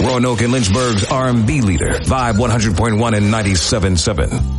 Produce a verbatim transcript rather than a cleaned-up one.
Roanoke and Lynchburg's R and B leader, Vibe one hundred point one and ninety-seven point seven.